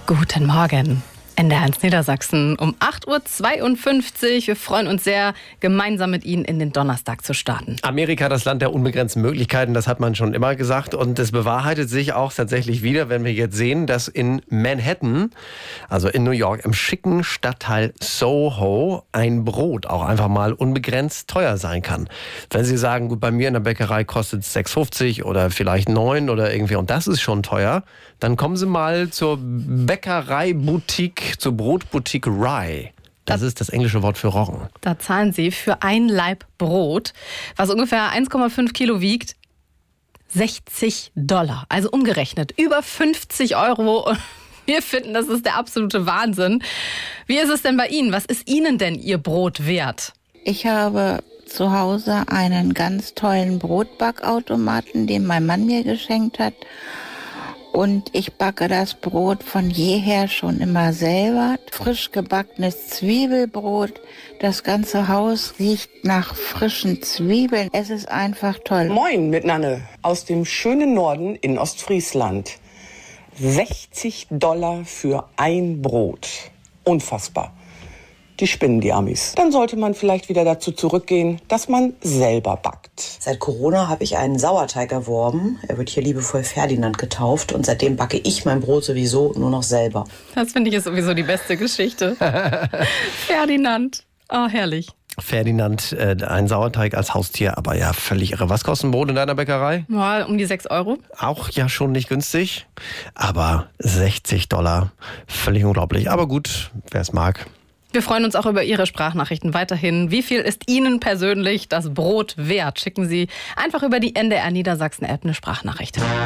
Guten Morgen. NDR1 Niedersachsen um 8.52 Uhr. Wir freuen uns sehr, gemeinsam mit Ihnen in den Donnerstag zu starten. Amerika, das Land der unbegrenzten Möglichkeiten, das hat man schon immer gesagt. Und es bewahrheitet sich auch tatsächlich wieder, wenn wir jetzt sehen, dass in Manhattan, also in New York, im schicken Stadtteil Soho, ein Brot auch einfach mal unbegrenzt teuer sein kann. Wenn Sie sagen, gut, bei mir in der Bäckerei kostet es 6,50 oder vielleicht 9 oder irgendwie, und das ist schon teuer, dann kommen Sie mal zur Bäckerei-Boutique, zur Brotboutique Rye. Das ist das englische Wort für Roggen. Da zahlen Sie für ein Laib Brot, was ungefähr 1,5 Kilo wiegt, $60. Also umgerechnet über 50 Euro. Wir finden, das ist der absolute Wahnsinn. Wie ist es denn bei Ihnen? Was ist Ihnen denn Ihr Brot wert? Ich habe zu Hause einen ganz tollen Brotbackautomaten, den mein Mann mir geschenkt hat. Und ich backe das Brot von jeher schon immer selber. Frisch gebackenes Zwiebelbrot. Das ganze Haus riecht nach frischen Zwiebeln. Es ist einfach toll. Moin mit Nanne aus dem schönen Norden in Ostfriesland. $60 für ein Brot. Unfassbar. Die spinnen, die Amis. Dann sollte man vielleicht wieder dazu zurückgehen, dass man selber backt. Seit Corona habe ich einen Sauerteig erworben. Er wird hier liebevoll Ferdinand getauft. Und seitdem backe ich mein Brot sowieso nur noch selber. Das finde ich ist sowieso die beste Geschichte. Ferdinand. Oh, herrlich. Ferdinand, ein Sauerteig als Haustier, aber ja, völlig irre. Was kostet ein Brot in deiner Bäckerei? Mal um die 6 Euro. Auch ja schon nicht günstig, aber $60, völlig unglaublich. Aber gut, wer es mag. Wir freuen uns auch über Ihre Sprachnachrichten weiterhin. Wie viel ist Ihnen persönlich das Brot wert? Schicken Sie einfach über die NDR Niedersachsen App eine Sprachnachricht.